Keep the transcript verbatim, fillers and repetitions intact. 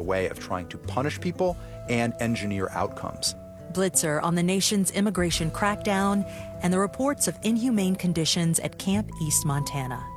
way of trying to punish people and engineer outcomes. Blitzer on the nation's immigration crackdown and the reports of inhumane conditions at Camp East Montana.